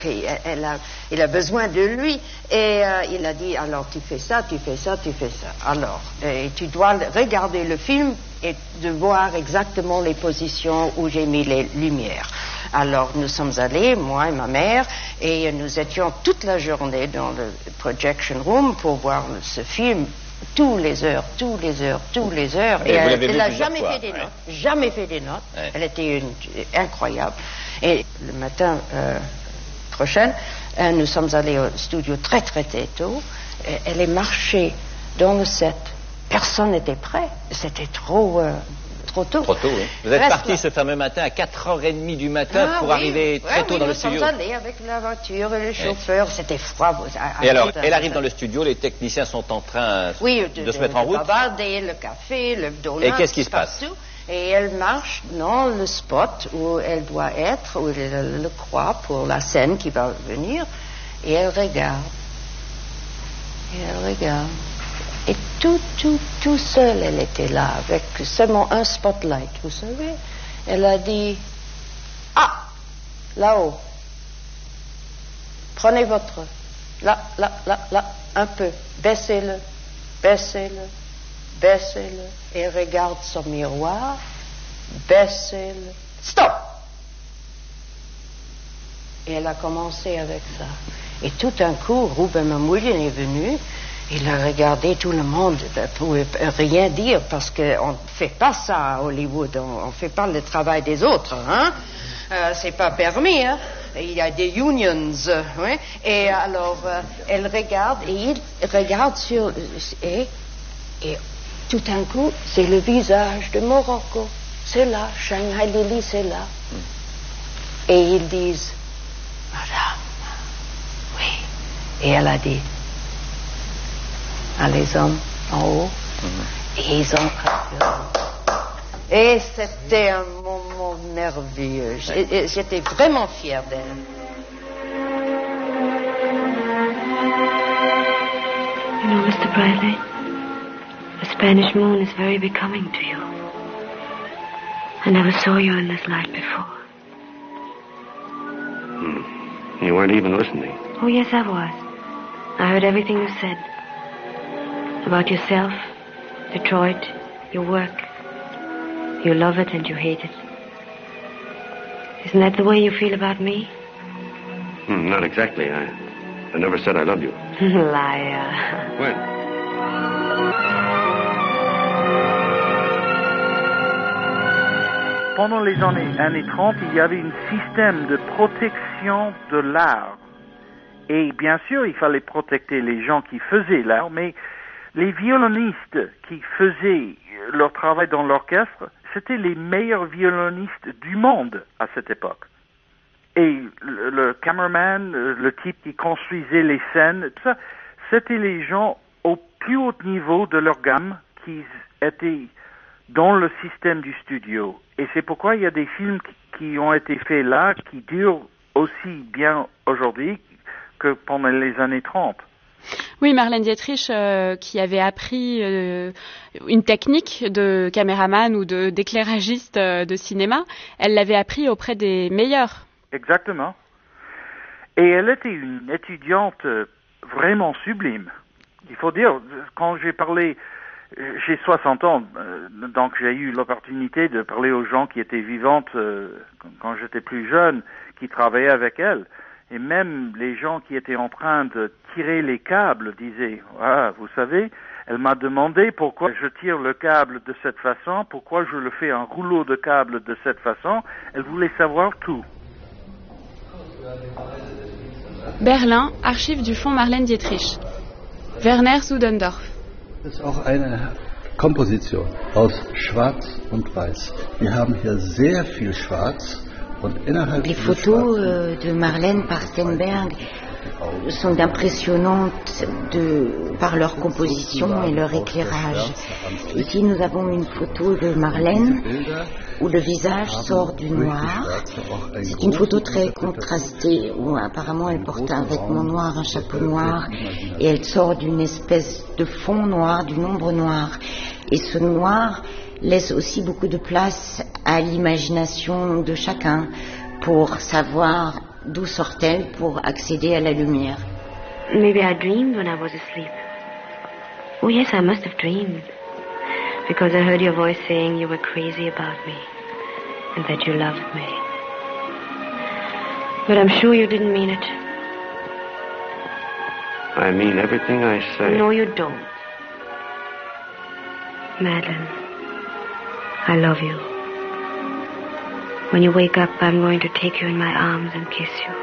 Il a besoin de lui. Et il a dit, alors tu fais ça, tu fais ça, tu fais ça. Alors, tu dois regarder le film et de voir exactement les positions où j'ai mis les lumières. Alors, nous sommes allés, moi et ma mère, et nous étions toute la journée dans le projection room pour voir ce film. Tous les heures. Et elle n'a jamais fait des notes. Jamais fait des notes. Ouais. Elle était incroyable. Et le matin prochain, nous sommes allés au studio très tôt. Elle est marchée dans le set. Personne n'était prêt. C'était trop tôt. Trop tôt, oui. Vous êtes parti ce fameux matin à 4h30 du matin pour arriver très tôt dans le studio. Nous sommes allés avec la voiture et le chauffeur. C'était froid. Et alors, elle arrive dans le studio, les techniciens sont en train de se mettre en route. Le café, le donut. Et qu'est-ce qui se passe? Et elle marche dans le spot où elle doit être, où elle le croit pour la scène qui va venir. Et elle regarde. Et tout seul, elle était là, avec seulement un spotlight, vous savez. Elle a dit, là-haut, prenez votre, là, un peu, baissez-le, et regarde son miroir, baissez-le, stop! Et elle a commencé avec ça. Et tout d'un coup, Ruben Mamoulian est venu. Il a regardé tout le monde, ne pouvait rien dire parce qu'on ne fait pas ça à Hollywood, on ne fait pas le travail des autres, hein. C'est pas permis, hein. Il y a des unions, oui. Et alors, elle regarde et il regarde et tout d'un coup, c'est le visage de Morocco. C'est là, Shanghai Lily, c'est là. Et ils disent, Madame, oui. Et elle a dit, les hommes en haut, et ils ont et c'était un moment merveilleux. J'étais vraiment fière d'elle. You know, Mr. Bradley, the Spanish moon is very becoming to you. I never saw you in this light before. You weren't even listening. Oh, yes, I was. I heard everything you said. About yourself, Detroit, your work. You love it and you hate it. Isn't that the way you feel about me? Not exactly. I never said I loved you. Liar. When? Pendant les années 30, il y avait un système de protection de l'art. Et bien sûr, il fallait protéger les gens qui faisaient l'art, mais les violonistes qui faisaient leur travail dans l'orchestre, c'était les meilleurs violonistes du monde à cette époque. Et le cameraman, le type qui construisait les scènes, tout ça, c'était les gens au plus haut niveau de leur gamme qui étaient dans le système du studio. Et c'est pourquoi il y a des films qui ont été faits là, qui durent aussi bien aujourd'hui que pendant les années 30. Oui, Marlène Dietrich, qui avait appris une technique de caméraman ou d'éclairagiste de cinéma, elle l'avait appris auprès des meilleurs. Exactement. Et elle était une étudiante vraiment sublime. Il faut dire, quand j'ai parlé, j'ai 60 ans, donc j'ai eu l'opportunité de parler aux gens qui étaient vivantes quand j'étais plus jeune, qui travaillaient avec elle. Et même les gens qui étaient en train de tirer les câbles disaient, vous savez, elle m'a demandé pourquoi je tire le câble de cette façon, pourquoi je le fais un rouleau de câble de cette façon. Elle voulait savoir tout. Berlin, archives du fonds Marlène Dietrich. Werner Zudendorf. Das ist auch eine Komposition aus Schwarz und Weiß. Wir haben hier sehr viel Schwarz. Les photos de Marlène par Steinberg sont impressionnantes par leur composition et leur éclairage. Ici, nous avons une photo de Marlène où le visage sort du noir. C'est une photo très contrastée où apparemment elle porte un vêtement noir, un chapeau noir, et elle sort d'une espèce de fond noir, d'une ombre noire. Et ce noir laisse aussi beaucoup de place à l'imagination de chacun pour savoir d'où sort-elle pour accéder à la lumière. Maybe I dreamed when I was asleep. Oh yes, I must have dreamed. Because I heard your voice saying you were crazy about me and that you loved me. But I'm sure you didn't mean it. I mean everything I say. No, you don't. Madeleine, I love you. When you wake up, I'm going to take you in my arms and kiss you.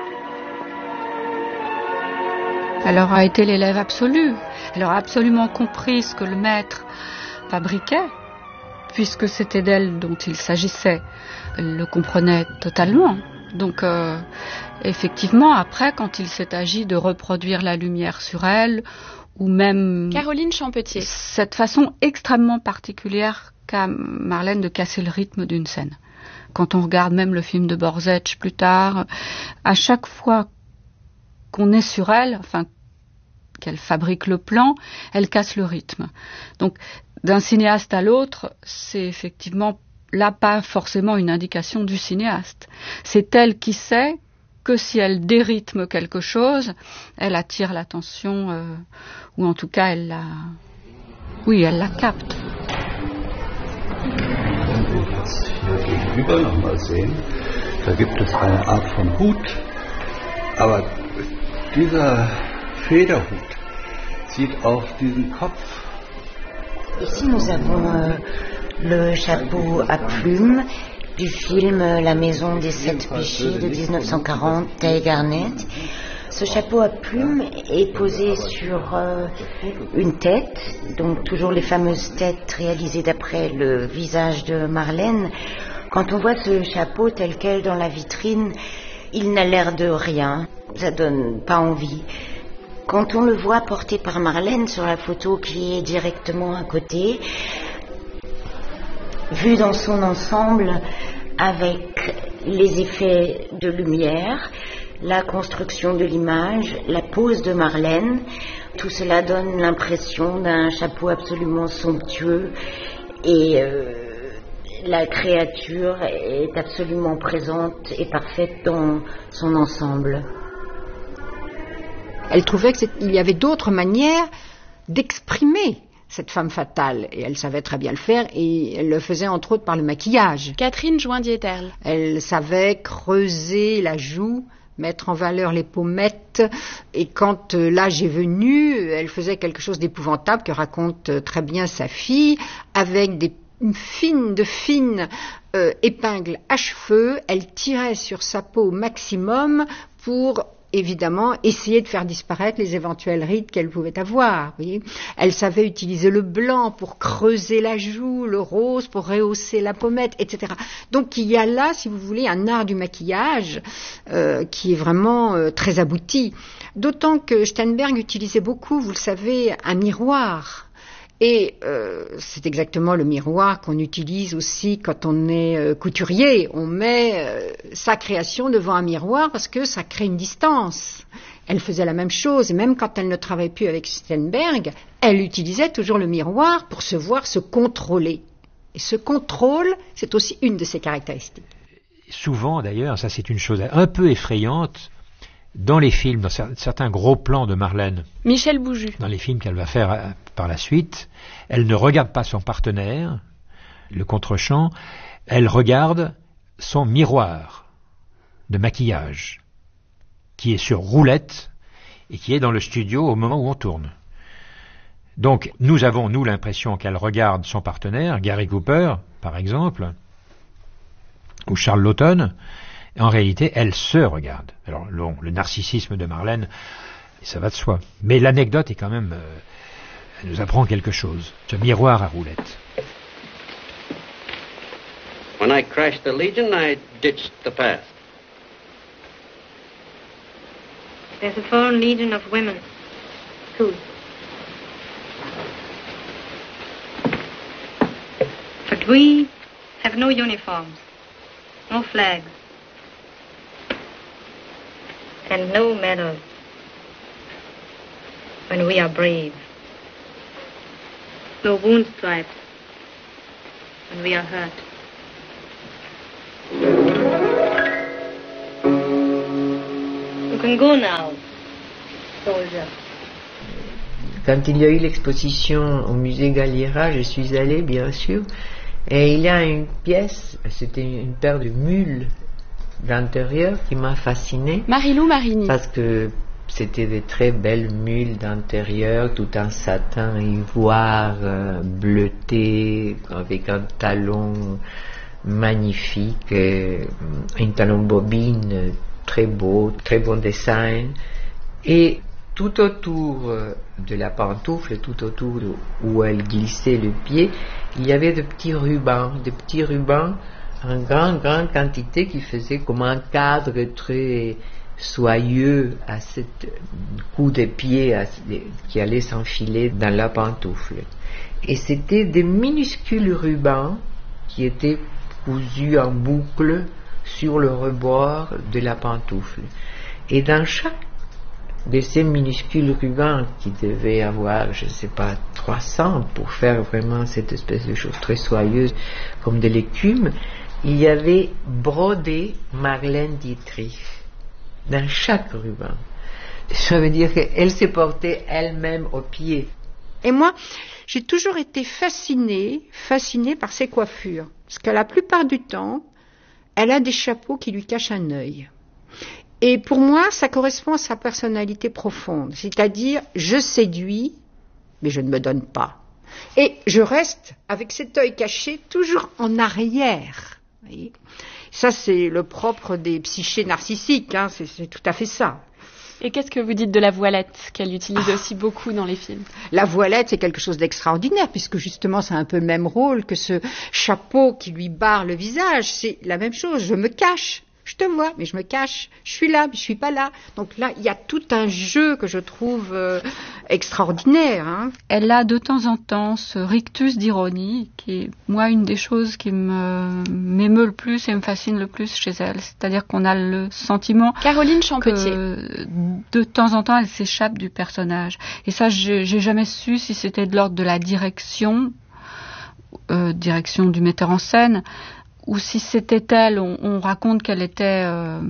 Elle aura été l'élève absolue. Elle aura absolument compris ce que le maître fabriquait, puisque c'était d'elle dont il s'agissait. Elle le comprenait totalement. Donc, effectivement, après, quand il s'est agi de reproduire la lumière sur elle, ou même... Caroline Champetier. Cette façon extrêmement particulière qu'a Marlène de casser le rythme d'une scène. Quand on regarde même le film de Borzec plus tard, à chaque fois qu'on est sur elle, enfin, qu'elle fabrique le plan, elle casse le rythme. Donc, d'un cinéaste à l'autre, c'est effectivement là pas forcément une indication du cinéaste. C'est elle qui sait que si elle dérythme quelque chose, elle attire l'attention, ou en tout cas elle la capte. Wenn wir jetzt hier gegenüber nochmal sehen, da gibt es eine Art von Hut, aber dieser Federhut zieht auf diesen Kopf. Ici nous avons le chapeau à plumes du film La Maison des Sept Péchés de 1940, Tay Garnett. Ce chapeau à plumes est posé sur une tête, donc toujours les fameuses têtes réalisées d'après le visage de Marlène. Quand on voit ce chapeau tel quel dans la vitrine, il n'a l'air de rien, ça donne pas envie. Quand on le voit porté par Marlène sur la photo qui est directement à côté, vu dans son ensemble avec les effets de lumière, la construction de l'image, la pose de Marlène, tout cela donne l'impression d'un chapeau absolument somptueux et la créature est absolument présente et parfaite dans son ensemble. Elle trouvait qu'il y avait d'autres manières d'exprimer cette femme fatale, et elle savait très bien le faire, et elle le faisait entre autres par le maquillage. Catherine Joindieterle. Elle savait creuser la joue, mettre en valeur les pommettes, et quand l'âge est venu, elle faisait quelque chose d'épouvantable que raconte très bien sa fille, avec de fines épingles à cheveux. Elle tirait sur sa peau au maximum pour évidemment essayer de faire disparaître les éventuelles rides qu'elle pouvait avoir. Oui. Elle savait utiliser le blanc pour creuser la joue, le rose pour rehausser la pommette, etc. Donc il y a là, si vous voulez, un art du maquillage qui est vraiment très abouti. D'autant que Steinberg utilisait beaucoup, vous le savez, un miroir. Et c'est exactement le miroir qu'on utilise aussi quand on est couturier. On met sa création devant un miroir parce que ça crée une distance. Elle faisait la même chose, et même quand elle ne travaillait plus avec Steinberg, elle utilisait toujours le miroir pour se voir, se contrôler. Et ce contrôle, c'est aussi une de ses caractéristiques. Souvent, d'ailleurs, ça c'est une chose un peu effrayante, dans les films, dans certains gros plans de Marlène, Michel Bouju, dans les films qu'elle va faire par la suite, elle ne regarde pas son partenaire, le contre-champ, elle regarde son miroir de maquillage, qui est sur roulette et qui est dans le studio au moment où on tourne. Donc, nous avons, l'impression qu'elle regarde son partenaire, Gary Cooper, par exemple, ou Charles Laughton. En réalité, elle se regarde. Alors, le narcissisme de Marlène, ça va de soi. Mais l'anecdote est quand même... elle nous apprend quelque chose. Ce miroir à roulettes. When I crashed the Legion, I ditched the path. There's a foreign legion of women, too. But we have no uniforms, no flags, and no medals when we are brave. No wound stripes when we are hurt. can go now, soldier. Quand il y a eu l'exposition au musée Galliera, je suis allée, bien sûr, et il y a une pièce, c'était une paire de mules d'intérieur qui m'a fascinée. Marilou Marini. Parce que c'était de très belles mules d'intérieur, tout en satin ivoire, bleuté, avec un talon magnifique, un talon bobine très beau, très bon design. Et tout autour de la pantoufle, tout autour où elle glissait le pied, il y avait de petits rubans en grande quantité qui faisaient comme un cadre très soyeux à ce coup de pied qui allait s'enfiler dans la pantoufle. Et c'était des minuscules rubans qui étaient cousus en boucle sur le rebord de la pantoufle. Et dans chaque de ces minuscules rubans qui devaient avoir, je ne sais pas, 300 pour faire vraiment cette espèce de chose très soyeuse comme de l'écume, il y avait brodé Marlène Dietrich dans chaque ruban. Ça veut dire qu'elle se portait elle-même aux pieds. Et moi, j'ai toujours été fascinée par ses coiffures. Parce que la plupart du temps, elle a des chapeaux qui lui cachent un œil. Et pour moi, ça correspond à sa personnalité profonde. C'est-à-dire, je séduis, mais je ne me donne pas. Et je reste avec cet œil caché toujours en arrière. Vous voyez ? Ça, c'est le propre des psychés narcissiques, hein, c'est tout à fait ça. Et qu'est-ce que vous dites de la voilette, qu'elle utilise aussi beaucoup dans les films ? La voilette, c'est quelque chose d'extraordinaire, puisque justement, c'est un peu le même rôle que ce chapeau qui lui barre le visage. C'est la même chose, je me cache. Je te vois, mais je me cache. Je suis là, mais je suis pas là. Donc là, il y a tout un jeu que je trouve extraordinaire. Hein. Elle a de temps en temps ce rictus d'ironie, qui est, moi, une des choses qui m'émeut le plus et me fascine le plus chez elle. C'est-à-dire qu'on a le sentiment Caroline Champetier. Que de temps en temps, elle s'échappe du personnage. Et ça, j'ai jamais su si c'était de l'ordre de la direction du metteur en scène, ou si c'était elle, on raconte qu'elle était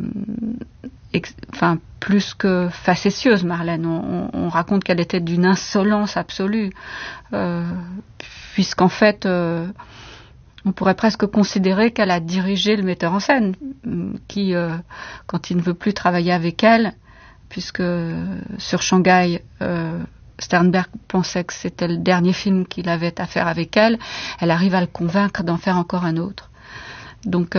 plus que facétieuse, Marlène. On raconte qu'elle était d'une insolence absolue, puisqu'en fait, on pourrait presque considérer qu'elle a dirigé le metteur en scène, qui, quand il ne veut plus travailler avec elle, puisque sur Shanghai, Sternberg pensait que c'était le dernier film qu'il avait à faire avec elle, elle arrive à le convaincre d'en faire encore un autre. Donc,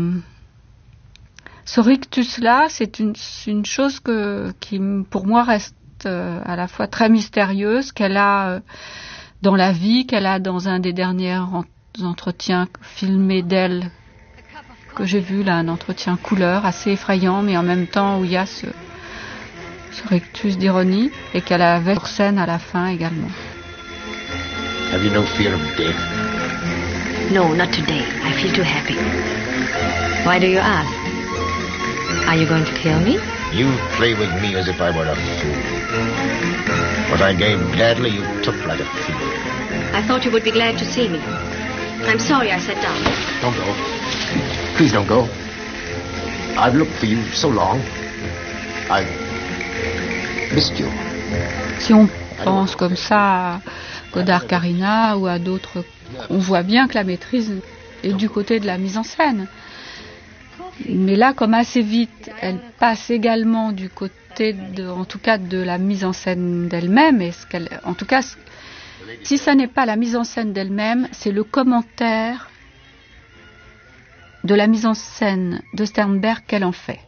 ce rictus-là, c'est une chose qui, pour moi, reste à la fois très mystérieuse, qu'elle a dans la vie, qu'elle a dans un des derniers entretiens filmés d'elle que j'ai vu, là, un entretien couleur assez effrayant, mais en même temps où il y a ce rictus d'ironie, et qu'elle avait sur scène à la fin également. Have you no fear of death? No, not today. I feel too happy. Why do you ask? Are you going to kill me? You play with me as if I were a fool. What I gave gladly, you took like a thief. I thought you would be glad to see me. I'm sorry I sat down. Don't go. Please don't go. I've looked for you so long. I've missed you. Si on pense comme ça à Godard Carina ou à d'autres, on voit bien que la maîtrise est du côté de la mise en scène. Mais là, comme assez vite, elle passe également du côté en tout cas, de la mise en scène d'elle-même. En tout cas, si ça n'est pas la mise en scène d'elle-même, c'est le commentaire de la mise en scène de Sternberg qu'elle en fait.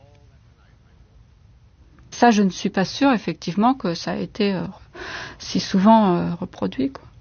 Ça, je ne suis pas sûre, effectivement, que ça a été si souvent reproduit, quoi.